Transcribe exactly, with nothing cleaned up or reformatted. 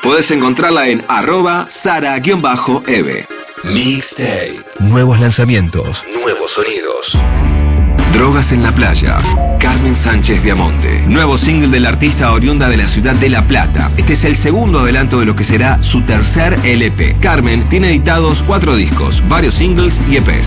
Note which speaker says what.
Speaker 1: Podés encontrarla en arroba sara-eve.
Speaker 2: Mixtape.
Speaker 1: Nuevos lanzamientos.
Speaker 2: Nuevos sonidos.
Speaker 1: Drogas en la playa. Carmen Sánchez Viamonte. Nuevo single del artista oriunda de la ciudad de La Plata. Este es el segundo adelanto de lo que será su tercer L P. Carmen tiene editados cuatro discos, varios singles y E Pes.